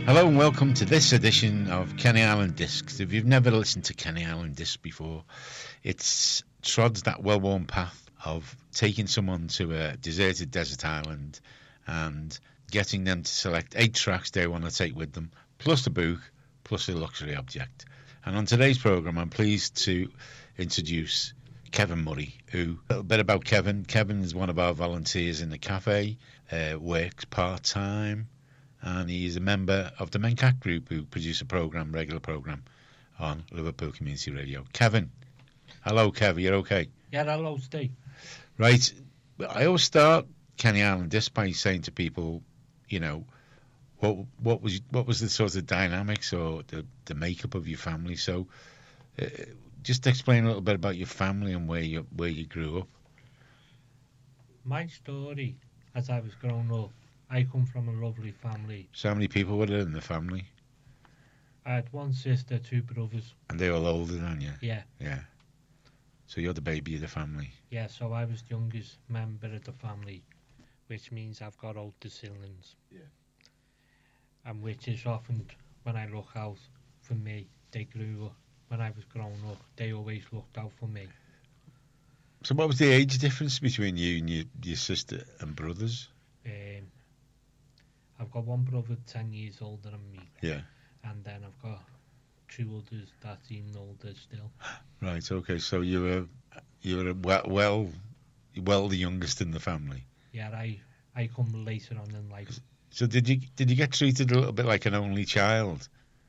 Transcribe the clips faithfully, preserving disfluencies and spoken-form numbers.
Hello and welcome to this edition of Kenny Island Discs. If you've never listened to Kenny Island Discs before, it trods that well-worn path of taking someone to a deserted desert island and getting them to select eight tracks they want to take with them, plus a book, plus a luxury object. And on today's programme, I'm pleased to introduce Kevin Murray, who, a little bit about Kevin. Kevin is one of our volunteers in the cafe, uh, works part-time, and he is a member of the Mencat Group, who produce a programme, regular programme, on Liverpool Community Radio. Kevin. Hello, Kev. You're okay? Yeah, hello, Steve. Right. I always start Kenny Island Disc by saying to people, you know, what what was what was the sort of dynamics or the, the makeup of your family? So uh, just explain a little bit about your family and where you where you grew up. My story, as I was growing up, I come from a lovely family. So how many people were there in the family? I had one sister, two brothers. And they were all older than you? Yeah. Yeah. So you're the baby of the family? Yeah, so I was the youngest member of the family, which means I've got older siblings. Yeah. And which is often, when I look out for me, they grew up. When I was growing up, they always looked out for me. So what was the age difference between you and your, your sister and brothers? Um, I've got one brother ten years older than me. Yeah. And then I've got two others that's even older still. Right, okay, so you were you were well well, well the youngest in the family. Yeah, I, I come later on in life. So did you did you get treated a little bit like an only child?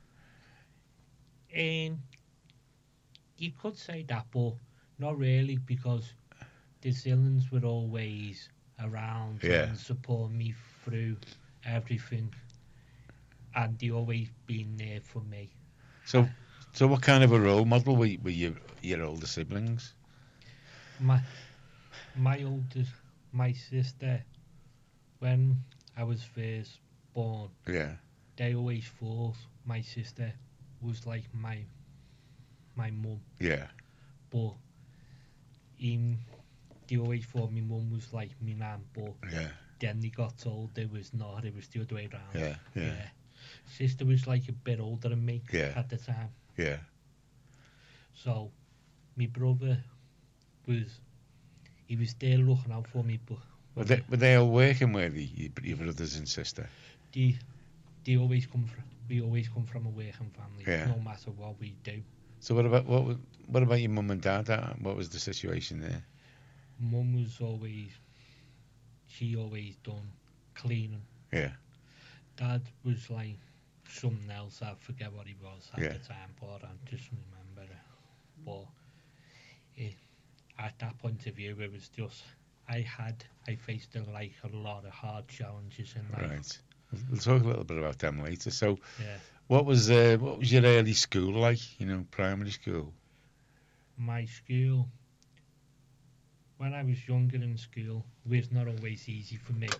Um, you could say that, but not really, because the siblings were always around Yeah. and support me through everything, and they always been there for me. So, so what kind of a role model were, were your your older siblings? My my oldest, my sister, when I was first born, Yeah. they always thought my sister was like my my mum, Yeah. but in they always thought my mum was like me nan, but Yeah. then they got told it was not, it was the other way around. Yeah. Yeah. Sister was like a bit older than me Yeah. at the time. Yeah. So my brother was, he was there looking out for me, but Were they were they all working with you, your brothers and sister? they, they always come from, we always come from a working family, Yeah. no matter what we do. So what about what was- what about your mum and dad? Uh, What was the situation there? Mum was always, she always done cleaning. Yeah. Dad was like something else, I forget what he was at Yeah. the time, but I just remember it. But it, at that point of view, it was just, I had, I faced uh, like a lot of hard challenges in life. Right. We'll- We'll talk a little bit about them later. So, Yeah. what was uh, what was your early school like? You know, primary school. My school, when I was younger in school, was not always easy for me.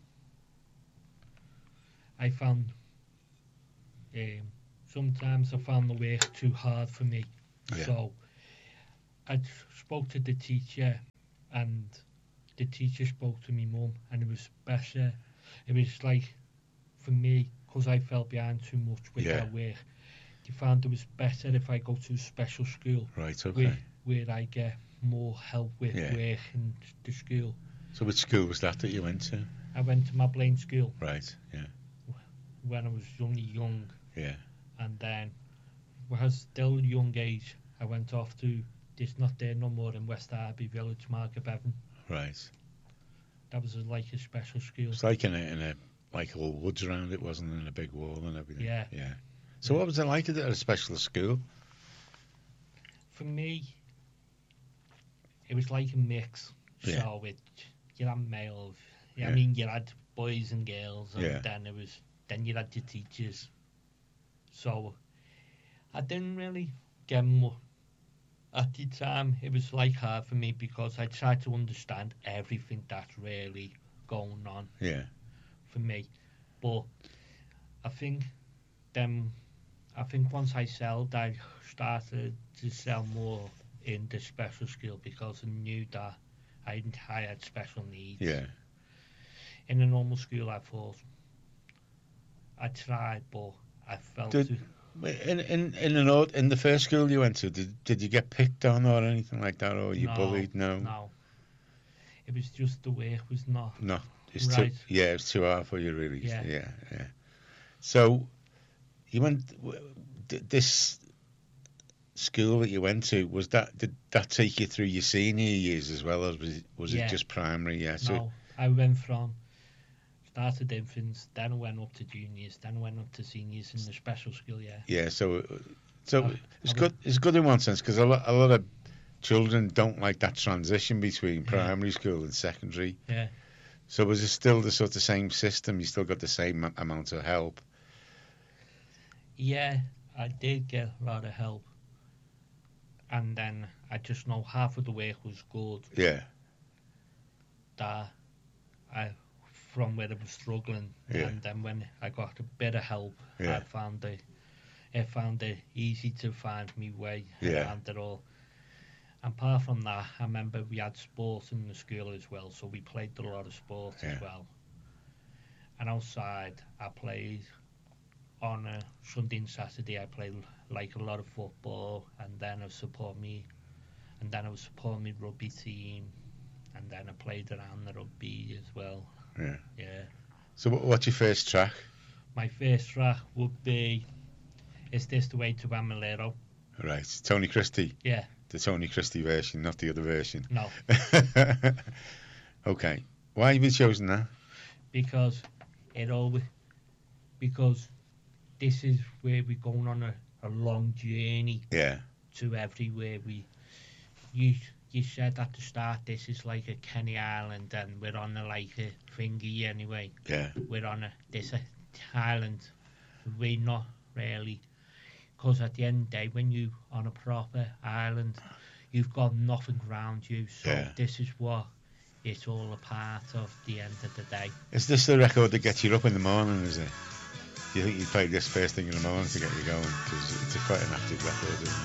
I found, um, sometimes I found the work too hard for me. Yeah. So I spoke to the teacher, and the teacher spoke to me mum, and it was better. It was like, for me, because I fell behind too much with Yeah. that work, they found it was better if I go to a special school Right. Okay. where, where I get more help with Yeah. work in the school. So, which school was that that you went to? I went to Mablain School Right. Yeah. when I was only young, Yeah. and then when I was still young age, I went off to, it's not there no more, in West Derby Village, Market Bevan. Right. That was a, like a special school. It's like in a, in a like all woods around it, wasn't it? And a big wall and everything. Yeah. Yeah. So what was it like at a special school? For me, it was like a mix. Yeah. So it, you had males, Yeah. I mean, you had boys and girls, and Yeah. then it was, then you had your teachers. So I didn't really get much. At the time, it was like hard for me because I tried to understand everything that's really going on Yeah. for me. But I think then, I think once I sold, I started to sell more in the special school because I knew that I, I had special needs. Yeah. In a normal school, I thought I tried, but I felt Did- it- In in in an old, in the first school you went to, did did you get picked on or anything like that, or you no, bullied? No, no. It was just the work was not. no. It's Right. too yeah, it's too hard for you, really. Yeah. yeah, yeah. So you went w- d- this school that you went to, was that did that take you through your senior years as well, as was it, was Yeah. it just primary? Yeah. So No, I went from started infants, then I went up to juniors, then I went up to seniors in the special school. Yeah, yeah, so so I- it's I good. It's good in one sense because a lot a lot of children don't like that transition between Yeah. primary school and secondary. yeah, So was it still the sort of same system? You still got the same am- amount of help? yeah. I did get a lot of help, and then I just know half of the work was good. Yeah, That I from where I was struggling, Yeah. and then when I got a bit of help, Yeah. I found it. I found it easy to find me way Yeah. around it all. And apart from that, I remember we had sports in the school as well, so we played a lot of sports Yeah. as well. And outside, I played on a Sunday and Saturday. I played like a lot of football, and then I support me, and then I was support me rugby team, and then I played around the rugby as well. Yeah. Yeah. So what, what's your first track? My first track would be "Is This the Way to Amalero?" Right, Tony Christie. Yeah. The Tony Christie version, not the other version. No, Okay. Why have you chosen that? because it always because this is where we're going on a, a long journey Yeah, to everywhere we you you said at the start this is like a Kenny Island, and we're on a like a thingy anyway. yeah, We're on a this a island. We're not really, because at the end of the day, when you on a proper island, you've got nothing around you. So Yeah. this is what it's all a part of. The end of the day. Is this the record that gets you up in the morning, is it? Do you think you play this first thing in the morning to get you going? Because it's a quite an active record, isn't